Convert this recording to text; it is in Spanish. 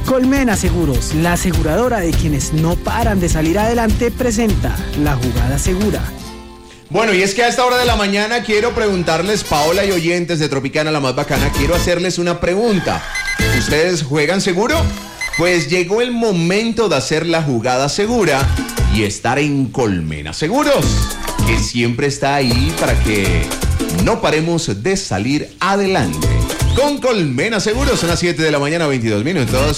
Colmena Seguros, la aseguradora de quienes no paran de salir adelante, presenta La Jugada Segura. Bueno, y es que a esta hora de la mañana quiero preguntarles, Paola y oyentes de Tropicana la más bacana, quiero hacerles una pregunta. ¿Ustedes juegan seguro? Pues llegó el momento de hacer la jugada segura y estar en Colmena Seguros, que siempre está ahí para que no paremos de salir adelante. Con Colmena Seguros, son las 7 de la mañana, 22 minutos.